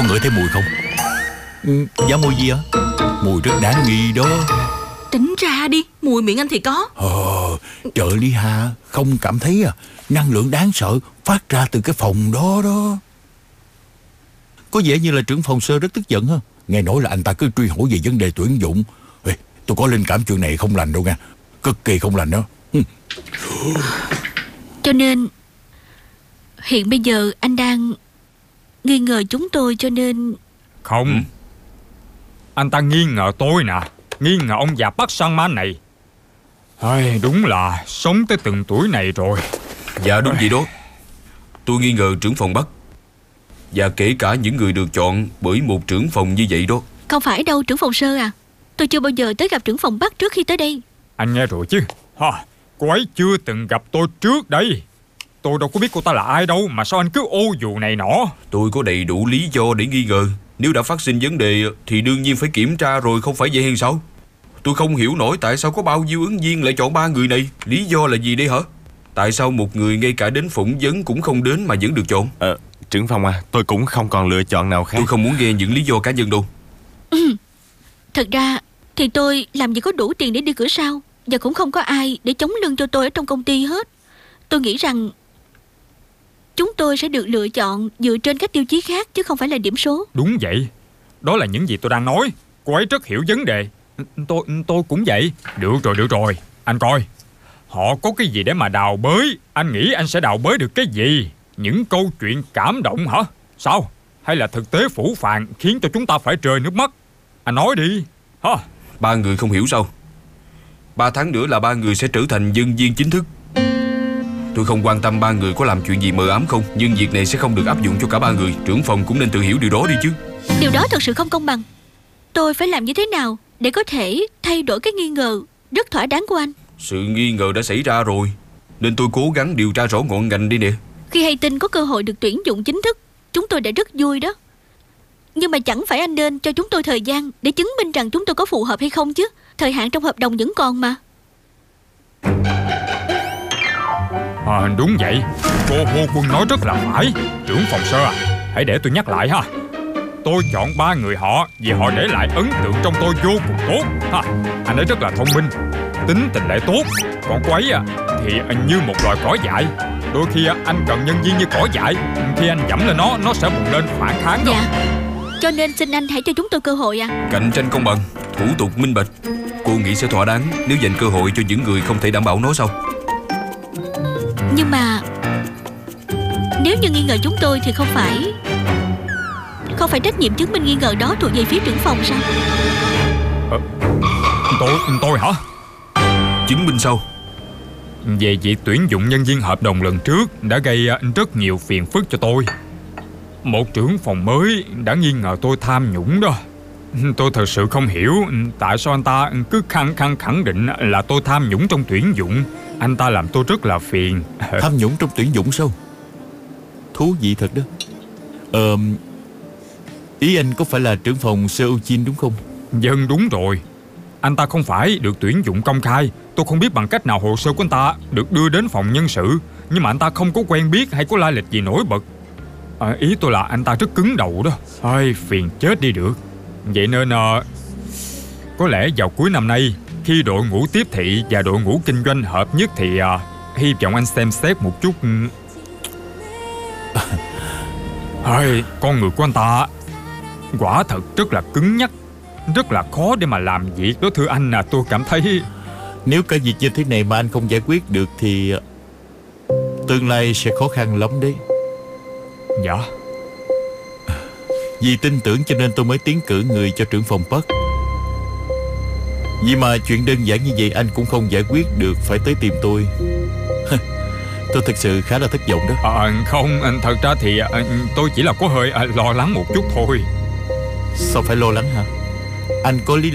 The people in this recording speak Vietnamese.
ngửi thấy mùi không? Dạ mùi gì ạ? Mùi rất đáng nghi đó. Tính ra đi, mùi miệng anh thì có. Trợ lý Hà không cảm thấy năng lượng đáng sợ phát ra từ cái phòng đó đó. Có vẻ như là trưởng phòng Sơ rất tức giận ha. Nghe nói là anh ta cứ truy hỏi về vấn đề tuyển dụng. Tôi có linh cảm chuyện này không lành đâu nha. Cực kỳ không lành đó. Cho nên hiện bây giờ anh đang nghi ngờ chúng tôi, cho nên... Không, anh ta nghi ngờ tôi nè. Nghi ngờ ông già Park Sang-man này. Đúng là sống tới từng tuổi này rồi. Dạ đúng vậy đó. Tôi nghi ngờ trưởng phòng Bắc, và kể cả những người được chọn bởi một trưởng phòng như vậy đó. Không phải đâu trưởng phòng Sơ à. Tôi chưa bao giờ tới gặp trưởng phòng Bắc trước khi tới đây. Anh nghe rồi chứ. Cô ấy chưa từng gặp tôi trước đây. Tôi đâu có biết cô ta là ai đâu, mà sao anh cứ ô dù này nọ. Tôi có đầy đủ lý do để nghi ngờ. Nếu đã phát sinh vấn đề thì đương nhiên phải kiểm tra rồi, không phải vậy hay sao? Tôi không hiểu nổi tại sao có bao nhiêu ứng viên lại chọn 3 người này. Lý do là gì đây hả? Tại sao một người ngay cả đến phỏng vấn cũng không đến mà vẫn được chọn? Trưởng phòng à, tôi cũng không còn lựa chọn nào khác. Tôi không muốn nghe những lý do cá nhân đâu. Thật ra thì tôi làm gì có đủ tiền để đi cửa sau, và cũng không có ai để chống lưng cho tôi ở trong công ty hết. Tôi nghĩ rằng chúng tôi sẽ được lựa chọn dựa trên các tiêu chí khác, chứ không phải là điểm số. Đúng vậy. Đó là những gì tôi đang nói. Cô ấy rất hiểu vấn đề. Tôi cũng vậy. Được rồi. Anh coi, họ có cái gì để mà đào bới. Anh nghĩ anh sẽ đào bới được cái gì? Những câu chuyện cảm động hả? Sao? Hay là thực tế phũ phàng khiến cho chúng ta phải rơi nước mắt? Anh nói đi. 3 người không hiểu sao? 3 tháng nữa là 3 người sẽ trở thành nhân viên chính thức. Tôi không quan tâm 3 người có làm chuyện gì mờ ám không, nhưng việc này sẽ không được áp dụng cho cả 3 người. Trưởng phòng cũng nên tự hiểu điều đó đi chứ. Điều đó thật sự không công bằng. Tôi phải làm như thế nào để có thể thay đổi cái nghi ngờ rất thỏa đáng của anh? Sự nghi ngờ đã xảy ra rồi, nên tôi cố gắng điều tra rõ ngọn ngành đi nè. Khi hay tin có cơ hội được tuyển dụng chính thức, chúng tôi đã rất vui đó. Nhưng mà chẳng phải anh nên cho chúng tôi thời gian để chứng minh rằng chúng tôi có phù hợp hay không chứ? Thời hạn trong hợp đồng vẫn còn mà. Đúng vậy. Cô Hô Quân nói rất là phải. Trưởng phòng Sơ à, hãy để tôi nhắc lại ha. Tôi chọn 3 người họ vì họ để lại ấn tượng trong tôi vô cùng tốt. Anh ấy rất là thông minh, tính tình lại tốt. Còn cô ấy thì như một loài cỏ dại. Đôi khi anh cần nhân viên như cỏ dại. Khi anh dẫm lên nó sẽ bùng lên phản kháng đó. Dạ, cho nên xin anh hãy cho chúng tôi cơ hội Cạnh tranh công bằng, thủ tục minh bạch. Cô nghĩ sẽ thỏa đáng nếu dành cơ hội cho những người không thể đảm bảo nó sao? Nhưng mà nếu như nghi ngờ chúng tôi thì không phải trách nhiệm chứng minh nghi ngờ đó thuộc về phía trưởng phòng sao? Tôi hả? Chứng minh sao? Về việc tuyển dụng nhân viên hợp đồng lần trước đã gây rất nhiều phiền phức cho tôi. Một trưởng phòng mới đã nghi ngờ tôi tham nhũng đó. Tôi thật sự không hiểu tại sao anh ta cứ khẳng định là tôi tham nhũng trong tuyển dụng. Anh ta làm tôi rất là phiền. Tham nhũng trong tuyển dụng sao? Thú vị thật đó. Ý anh có phải là trưởng phòng Seo Jin đúng không? Vâng, đúng rồi. Anh ta không phải được tuyển dụng công khai. Tôi không biết bằng cách nào hồ sơ của anh ta được đưa đến phòng nhân sự, nhưng mà anh ta không có quen biết hay có lai lịch gì nổi bật. Ý tôi là anh ta rất cứng đầu đó. Phiền chết đi được. Vậy nên có lẽ vào cuối năm nay, khi đội ngũ tiếp thị và đội ngũ kinh doanh hợp nhất thì hy vọng anh xem xét một chút. Con người của anh ta quả thật rất là cứng nhắc, rất là khó để mà làm việc đó thưa anh. Tôi cảm thấy nếu cả việc như thế này mà anh không giải quyết được thì tương lai sẽ khó khăn lắm đấy. Dạ. Vì tin tưởng cho nên tôi mới tiến cử người cho trưởng phòng Park. Vì mà chuyện đơn giản như vậy anh cũng không giải quyết được, phải tới tìm tôi. Tôi thật sự khá là thất vọng đó. Không, thật ra thì tôi chỉ là có hơi lo lắng một chút thôi. Sao phải lo lắng hả? Anh có lý